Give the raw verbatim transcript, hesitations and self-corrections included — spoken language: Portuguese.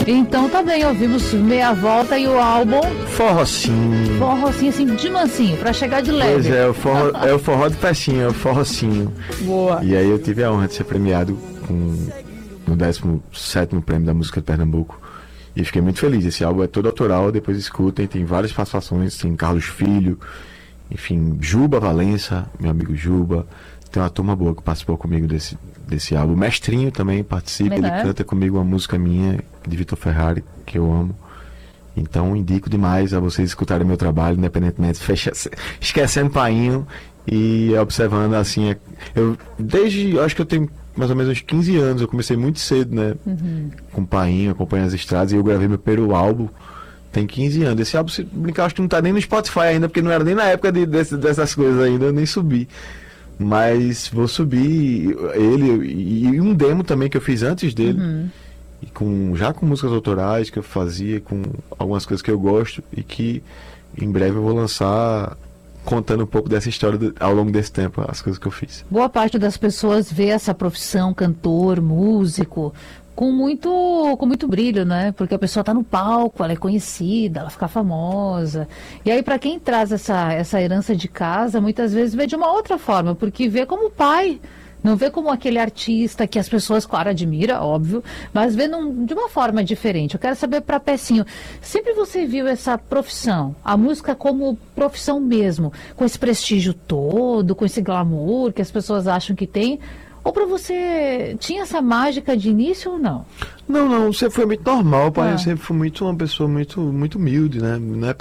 Então tá bem, ouvimos Meia Volta e o álbum Forrocinho. Forrocinho, assim, de mansinho, pra chegar de leve. Pois é, o forró, é o forró de festinha, é o forrocinho. Boa. E aí eu tive a honra de ser premiado com, no décimo sétimo prêmio da música de Pernambuco. E fiquei muito feliz. Esse álbum é todo autoral, depois escutem, tem várias participações, tem Carlos Filho, enfim, Juba Valença, meu amigo Juba. Tem uma turma boa que participou comigo desse, desse álbum. O Mestrinho também participa, ele é? canta comigo uma música minha, de Vitor Ferrari, que eu amo. Então indico demais a vocês escutarem meu trabalho, independentemente, fecha, esquecendo painho e observando assim. Eu, desde, eu acho que eu tenho mais ou menos uns quinze anos, eu comecei muito cedo, né? Uhum. Com painho, acompanhando as estradas, e eu gravei meu primeiro álbum. Tem quinze anos. Esse álbum, se brincar, acho que não tá nem no Spotify ainda, porque não era nem na época de, desse, dessas coisas ainda, eu nem subi. Mas vou subir ele e, e um demo também que eu fiz antes dele. Uhum. E com, já com músicas autorais que eu fazia, com algumas coisas que eu gosto e que em breve eu vou lançar contando um pouco dessa história do, ao longo desse tempo, as coisas que eu fiz. Boa parte das pessoas vê essa profissão, cantor, músico, com muito, com muito brilho, né? Porque a pessoa está no palco, ela é conhecida, ela fica famosa. E aí, para quem traz essa, essa herança de casa, muitas vezes vê de uma outra forma, porque vê como pai, não vê como aquele artista que as pessoas, claro, admiram, óbvio, mas vê num, de uma forma diferente. Eu quero saber para Pecinho, sempre você viu essa profissão, a música como profissão mesmo, com esse prestígio todo, com esse glamour que as pessoas acham que tem? Ou para você, tinha essa mágica de início ou não? Não, não, sempre foi muito normal, pai. Ah. Eu sempre fui muito uma pessoa muito, muito humilde, né? Não é